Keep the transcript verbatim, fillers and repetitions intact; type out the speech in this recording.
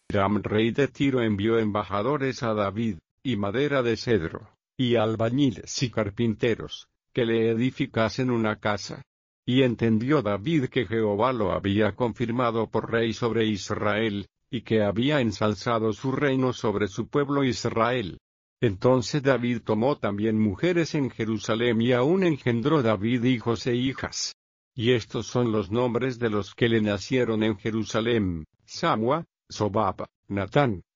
Hiram rey de Tiro envió embajadores a David, y madera de cedro, y albañiles y carpinteros, que le edificasen una casa. Y entendió David que Jehová lo había confirmado por rey sobre Israel, y que había ensalzado su reino sobre su pueblo Israel. Entonces David tomó también mujeres en Jerusalén y aún engendró David hijos e hijas. Y estos son los nombres de los que le nacieron en Jerusalén: Samua, Sobab, Natán,